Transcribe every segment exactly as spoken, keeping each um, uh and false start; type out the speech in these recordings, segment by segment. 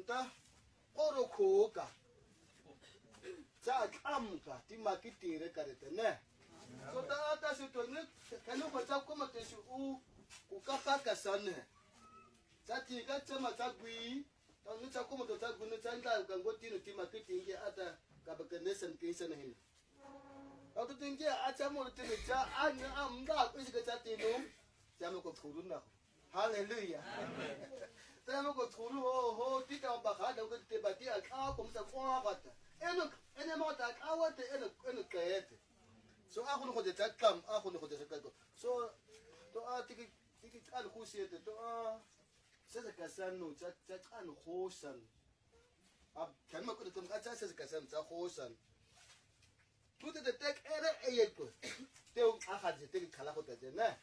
nta oro khoka tsa tlamka ti makitire karete ne so ta ta se to ne kanu ko tsa ko mate su u ku ka ka ka sane tsa ti ka tsema tsa gwi ta ne tsa ko mate tsa gwi ne tsa nda ka ngoti no ti makitinge ata ka ba ka nesen ke sene hin a to tinge a tsa mo te ne tsa an am da ko se ka tsa ti no tsa mo ko khuru na hallelujah amen tsa mo ko khuru ho ho ti ka ba ga da ko te ba ti a ka ko msa kwa gata eno ene mo ta ka wa te eno eno kaete so a go no go tsa tlam a go no go tsa ka so to a tiki tiki kan go siete to a se se ka sano tsa tsa kan go san a kan ma ko te ka tsa se se ka san tsa go san tu te tek ere e ye ko te a ga je te khala go ta je na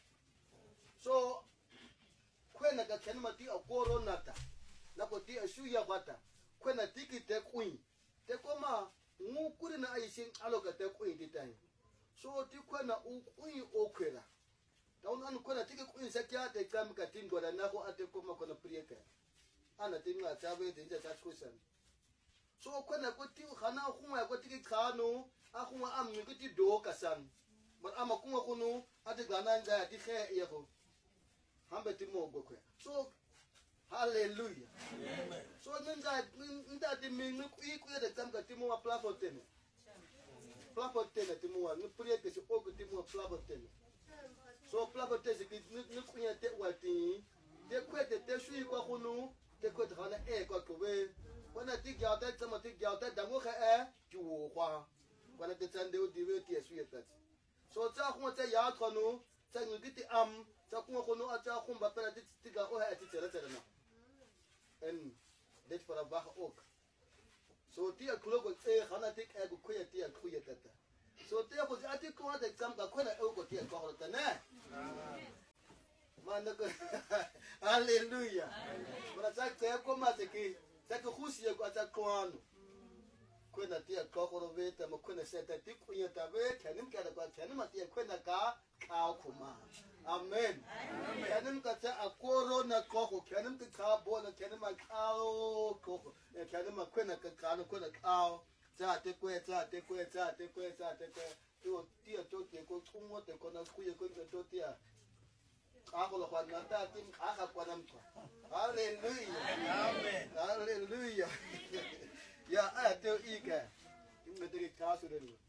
so kwena ka kan ma ti a corona ta na ko ti a shu ya kwata kwena tiki te kuin te koma ngu kuri na aishin aloga te kuin ti tai so ti kwena u kuin okwela ta un kwena tiki kuin sa kya te kam ka tin gola na ko ate koma kona prieka ana tin nga tsabe te nja tsa tsusan so kwena ko ti khana khuma ko tiki khano a khuma am ni ti do ka san mar ama kuma khunu ate gana nja ti khe ye ko hambe ti mo go kwe so hallelujah amen so nda nda ti mi ni ku ku de tam ka ti mo plafo tene plafo tene ti mo ni prieka si o ko ti mo plafo tene so plafo tene ki ni ku ya te wati te kwete te shui kwa khunu te kwete hana e kwa ko we wana ti gya ta tsama ti gya ta da mo kha e ju wo kwa wana te tsande o di we ti shui ta so tsa khu tsa ya khonu tsa ngi ti am tsa ku khonu a tsa khu ba pela ti ti ga o ha ti tsela tsela na en dit para ba ook so ti a klogo e khana ti ka ku khoya ti a khoya tata so ti a ko ati ko ta tsam ka khona e ko ti a ko ta ne mana ko hallelujah para tsa tsa ko ma te ki tsa ko khusi ko tsa ko anu kwena ti a ko ko ve ta mo kwena se ta ti ku ya ta ve khanim ka da ko khanim ma ti a kwena ka ka khuma amen khanim ka tsa a corona ko ko khanim ka ka bo na khanim ma ka ko ko khanim ma kwena ka ka no kwena ka tsa te kwe tsa te kwe tsa te kwe tsa te kwe to ti a to te ko tsumo te ko na ku ye ko to ti a ka ko lo kwa na ta ti ka ka kwa na mtwa hallelujah amen hallelujah ya a te ika imbe te ka su de